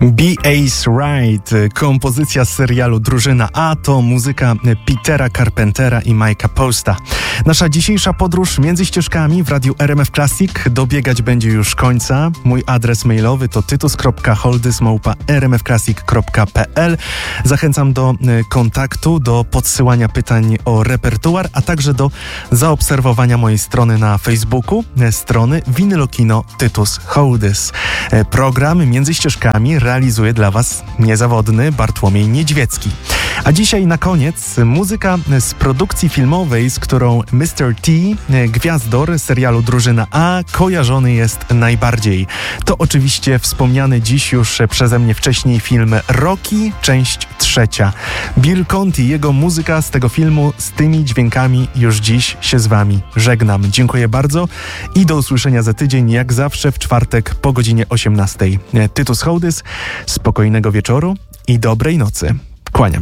B.A.'s Ride, kompozycja z serialu Drużyna A, to muzyka Petera Carpentera i Mike'a Posta. Nasza dzisiejsza podróż między ścieżkami w radiu RMF Classic dobiegać będzie już końca. Mój adres mailowy to tytus.holdys@rmfclassic.pl. Zachęcam do kontaktu, do podsyłania pytań o repertuar, a także do zaobserwowania mojej strony na Facebooku, strony Winylokino Tytus Holdys. Program Między ścieżkami realizuje dla Was niezawodny Bartłomiej Niedźwiecki. A dzisiaj na koniec muzyka z produkcji filmowej, z którą Mr. T, gwiazdor serialu Drużyna A, kojarzony jest najbardziej. To oczywiście wspomniany dziś już przeze mnie wcześniej film Rocky, część 3. Bill Conti, jego muzyka z tego filmu, z tymi dźwiękami już dziś się z Wami żegnam. Dziękuję bardzo i do usłyszenia za tydzień, jak zawsze w czwartek po godzinie 18. Tytus Holdys, spokojnego wieczoru i dobrej nocy. Kłaniam się.